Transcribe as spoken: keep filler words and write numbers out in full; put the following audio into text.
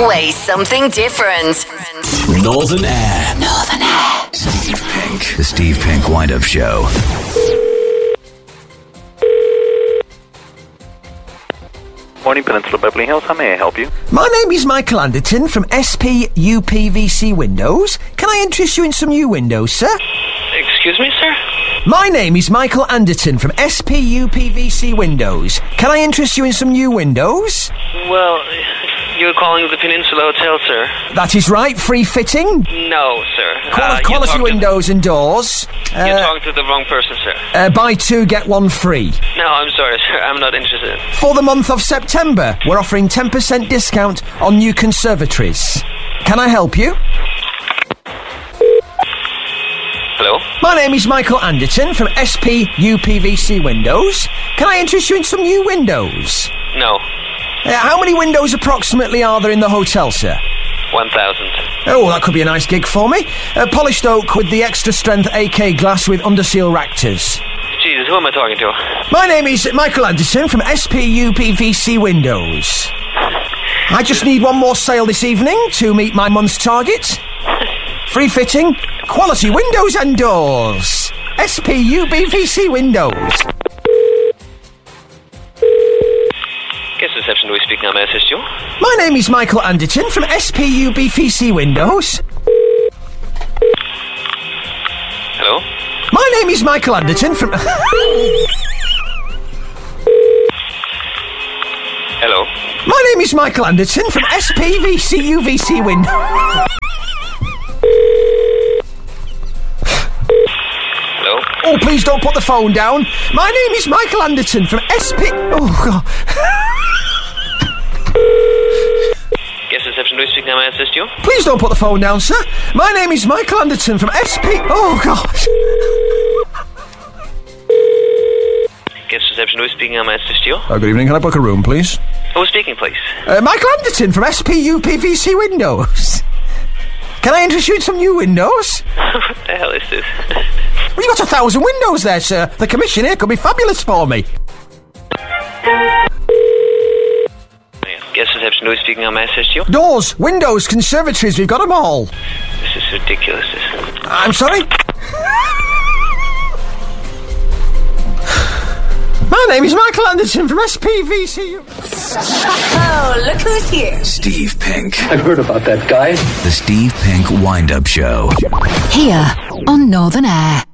Always something different. Northern Air. Northern Air. Steve Pink. The Steve Pink Wind-Up Show. Morning, Peninsula Beverly Hills. How may I help you? My name is Michael Anderton from S P U P V C Windows. Can I interest you in some new windows, sir? Excuse me, sir? My name is Michael Anderton from S P U P V C Windows. Can I interest you in some new windows? Well, you're calling the Peninsula Hotel, sir. That is right. Free fitting? No, sir. Quali- Uh, quality you're windows and doors. To, you're Uh, talking to the wrong person, sir. uh, buy two, get one free. No, I'm sorry, sir. I'm not interested. For the month of September, we're offering ten percent discount on new conservatories. Can I help you? Hello? My name is Michael Anderton from S P U P V C Windows. Can I interest you in some new windows? No. Uh, how many windows approximately are there in the hotel, sir? one thousand. Oh, that could be a nice gig for me. Uh, polished oak with the extra strength A K glass with underseal ractors. Jesus, who am I talking to? My name is Michael Anderton from S P U P V C Windows. I just need one more sale this evening to meet my month's target. Free fitting, quality windows and doors. S P U P V C Windows. Guest reception, do we speak now? May I assist you? My name is Michael Anderton from S P U P V C Windows. Hello? My name is Michael Anderton from... Hello? My name is Michael Anderton from S P V C U V C Windows. Hello? Oh, please don't put the phone down. My name is Michael Anderton from S P... Oh, God. Guest reception, do we speak now? May I assist you? Please don't put the phone down, sir. My name is Michael Anderton from S P... Oh, God. Guest reception, do we speak now? May I assist you? Oh, good evening. Can I book a room, please? Who's speaking, please? Uh, Michael Anderton from S P U P V C Windows. Can I interest you in some new windows? What the hell is this? Well, you've got a thousand windows there, sir. The commission here could be fabulous for me. Guest reception, do we speak now? May I assist you? Doors, windows, conservatories, we've got them all. This is ridiculous. This. I'm sorry? My name is Michael Anderton from S P V C U. Oh, look who's here. Steve Pink. I've heard about that guy. The Steve Pink Wind-Up Show. Here on Northern Air.